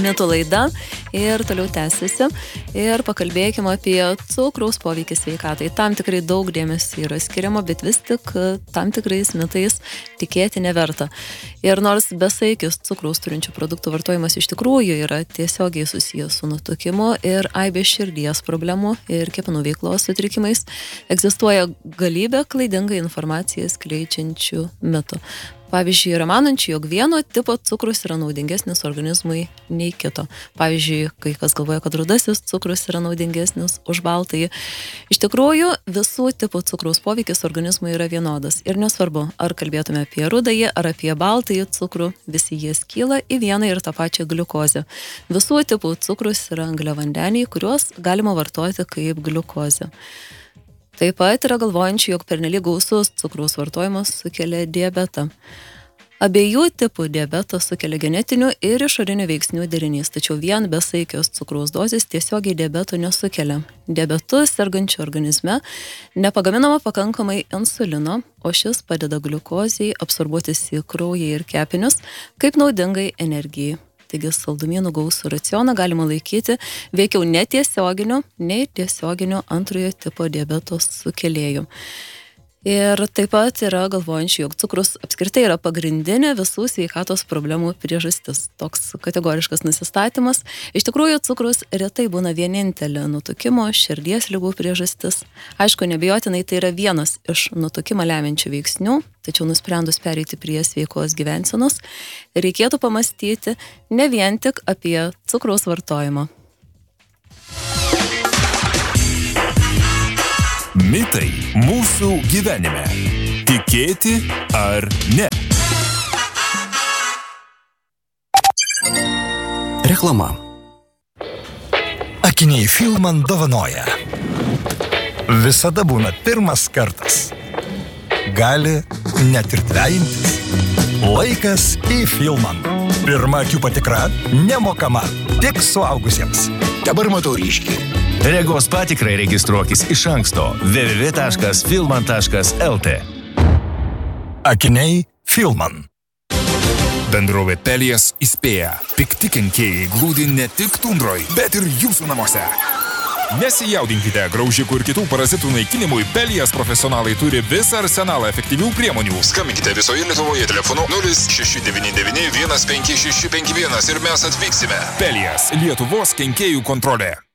mitų laida ir toliau tęsiasi ir pakalbėkime apie cukraus poveikį sveikatai. Tam tikrai daug dėmesio yra skiriama, bet vis tik tam tikrais mitais tikėti neverta. Ir nors besaikis cukraus turinčių produktų vartojimas iš tikrųjų yra tiesiogiai susijęs su nutukimu ir aibės širdies problemų ir kepenų veiklos sutrikimais, egzistuoja galybė klaidingą informaciją skleidžiančių mitų. Pavyzdžiui, yra manančių, jog vieno tipo cukrus yra naudingesnis organizmui nei kito. Pavyzdžiui, kai kas galvoja, kad rudasis cukrus yra naudingesnis už baltąjį. Iš tikrųjų, visų tipų cukraus poveikis organizmui yra vienodas. Ir nesvarbu, ar kalbėtume apie rudąjį ar apie baltąjį cukrų, visi jie skyla į vieną ir tą pačią gliukozę. Visų tipų cukrus yra angliavandeniai, kuriuos galima vartoti kaip gliukozę. Taip pat yra galvojančių, jog pernelyg gausus cukraus vartojimas sukelia diabetą. Abiejų tipų diabetas sukelia genetinių ir išorinių veiksnių derinys, tačiau vien besaikios cukraus dozės tiesiogiai diabeto nesukelia. Diabetu sergančių organizme nepagaminama pakankamai insulino, o šis padeda gliukozijai absorbuotis į kraują ir kepinius kaip naudingai energijai. Taigi saldumynų gausų racioną galima laikyti veikiau netiesioginiu, nei tiesioginiu antrojo tipo diabeto sukėlėjų. Ir taip pat yra galvojančių, jog cukrus apskritai yra pagrindinė visų sveikatos problemų priežastis. Toks kategoriškas nusistatymas. Iš tikrųjų, cukrus retai būna vienintelė nutukimo, širdies ligų priežastis. Aišku, neabejotinai tai yra vienas iš nutukimą lemiančių veiksnių, tačiau nusprendus pereiti prie sveikos gyvensenos, reikėtų pamastyti ne vien tik apie cukraus vartojimą. Mitai mūsų gyvenime. Tikėti ar ne? Reklama. Akiniai Filman dovanoja. Visada būna pirmas kartas. Gali net ir dvejintis. Laikas į Filman. Pirma akių patikra nemokama, tik suaugusiems. Dabar matau ryškiai. Regos patikrai registruokis iš anksto www.filman.lt. Akiniai Filman. Bendrovė Pelijas įspėja. Pikti kenkėjai glūdi ne tik tundroj, bet ir jūsų namuose. Nesijaudinkite, graužikų ir kitų parazitų naikinimui Pelijas profesionalai turi visą arsenalą efektyvių priemonių. Skambinkite visoje Lietuvoje telefonu 0699 156651 ir mes atvyksime. Pelijas, Lietuvos kenkėjų kontrolė.